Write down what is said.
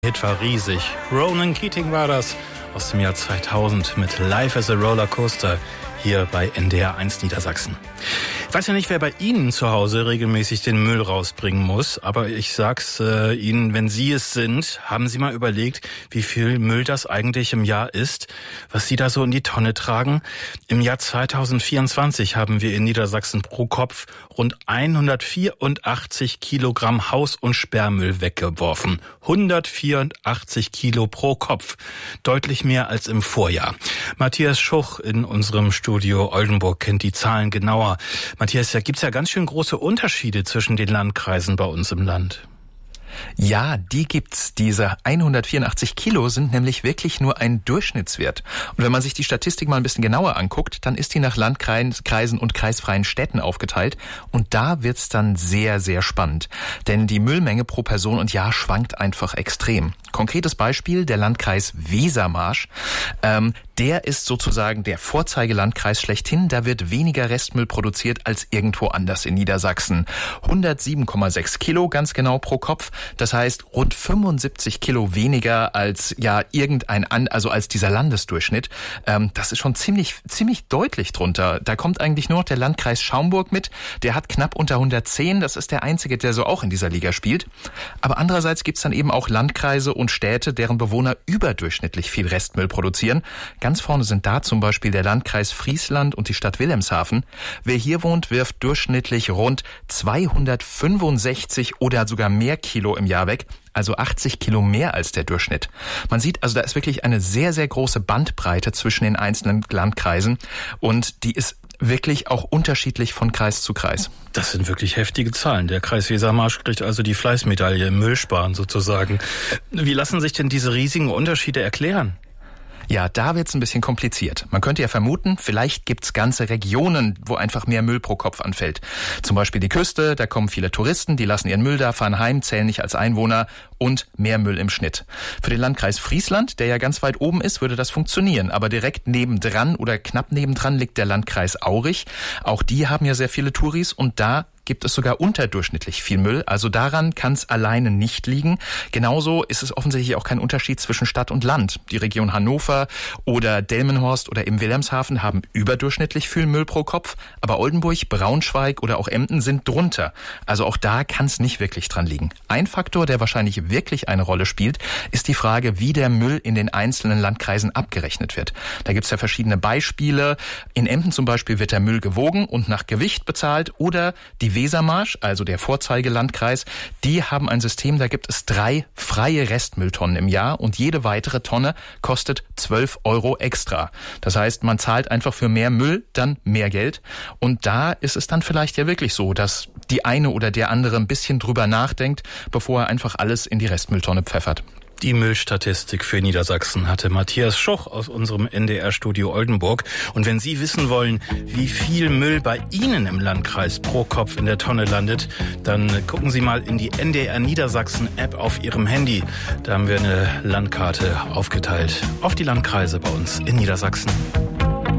Hit war riesig. Ronan Keating war das aus dem Jahr 2000 mit Life as a Rollercoaster hier bei NDR 1 Niedersachsen. Ich weiß ja nicht, wer bei Ihnen zu Hause regelmäßig den Müll rausbringen muss, aber ich sag's Ihnen, wenn Sie es sind, haben Sie mal überlegt, wie viel Müll das eigentlich im Jahr ist, was Sie da so in die Tonne tragen? Im Jahr 2024 haben wir in Niedersachsen pro Kopf rund 184 Kilogramm Haus- und Sperrmüll weggeworfen. 184 Kilo pro Kopf. Deutlich mehr als im Vorjahr. Matthias Schuch in unserem Studio Oldenburg kennt die Zahlen genauer. Matthias, da gibt's ja ganz schön große Unterschiede zwischen den Landkreisen bei uns im Land. Ja, die gibt's. Diese 184 Kilo sind nämlich wirklich nur ein Durchschnittswert. Und wenn man sich die Statistik mal ein bisschen genauer anguckt, dann ist die nach Landkreisen und kreisfreien Städten aufgeteilt. Und da wird's dann sehr, sehr spannend. Denn die Müllmenge pro Person und Jahr schwankt einfach extrem. Konkretes Beispiel, der Landkreis Wesermarsch. Der ist sozusagen der Vorzeigelandkreis schlechthin. Da wird weniger Restmüll produziert als irgendwo anders in Niedersachsen. 107,6 Kilo ganz genau pro Kopf. Das heißt rund 75 Kilo weniger als als dieser Landesdurchschnitt. Das ist schon ziemlich deutlich drunter. Da kommt eigentlich nur noch der Landkreis Schaumburg mit. Der hat knapp unter 110. Das ist der einzige, der so auch in dieser Liga spielt. Aber andererseits gibt's dann eben auch Landkreise und Städte, deren Bewohner überdurchschnittlich viel Restmüll produzieren. Ganz vorne sind da zum Beispiel der Landkreis Friesland und die Stadt Wilhelmshaven. Wer hier wohnt, wirft durchschnittlich rund 265 oder sogar mehr Kilo im Jahr weg. Also 80 Kilo mehr als der Durchschnitt. Man sieht also, da ist wirklich eine sehr, sehr große Bandbreite zwischen den einzelnen Landkreisen. Und die ist wirklich auch unterschiedlich von Kreis zu Kreis. Das sind wirklich heftige Zahlen. Der Kreis Wesermarsch kriegt also die Fleißmedaille im Müllsparen sozusagen. Wie lassen sich denn diese riesigen Unterschiede erklären? Ja, da wird's ein bisschen kompliziert. Man könnte ja vermuten, vielleicht gibt's ganze Regionen, wo einfach mehr Müll pro Kopf anfällt. Zum Beispiel die Küste, da kommen viele Touristen, die lassen ihren Müll da, fahren heim, zählen nicht als Einwohner und mehr Müll im Schnitt. Für den Landkreis Friesland, der ja ganz weit oben ist, würde das funktionieren. Aber direkt nebendran oder knapp nebendran liegt der Landkreis Aurich. Auch die haben ja sehr viele Touris und da gibt es sogar unterdurchschnittlich viel Müll. Also daran kann es alleine nicht liegen. Genauso ist es offensichtlich auch kein Unterschied zwischen Stadt und Land. Die Region Hannover oder Delmenhorst oder eben Wilhelmshaven haben überdurchschnittlich viel Müll pro Kopf. Aber Oldenburg, Braunschweig oder auch Emden sind drunter. Also auch da kann es nicht wirklich dran liegen. Ein Faktor, der wahrscheinlich wirklich eine Rolle spielt, ist die Frage, wie der Müll in den einzelnen Landkreisen abgerechnet wird. Da gibt es ja verschiedene Beispiele. In Emden zum Beispiel wird der Müll gewogen und nach Gewicht bezahlt oder die Wesermarsch, also der Vorzeigelandkreis, die haben ein System, da gibt es 3 freie Restmülltonnen im Jahr und jede weitere Tonne kostet 12 € extra. Das heißt, man zahlt einfach für mehr Müll dann mehr Geld und da ist es dann vielleicht ja wirklich so, dass die eine oder der andere ein bisschen drüber nachdenkt, bevor er einfach alles in die Restmülltonne pfeffert. Die Müllstatistik für Niedersachsen hatte Matthias Schuch aus unserem NDR-Studio Oldenburg. Und wenn Sie wissen wollen, wie viel Müll bei Ihnen im Landkreis pro Kopf in der Tonne landet, dann gucken Sie mal in die NDR Niedersachsen-App auf Ihrem Handy. Da haben wir eine Landkarte aufgeteilt auf die Landkreise bei uns in Niedersachsen.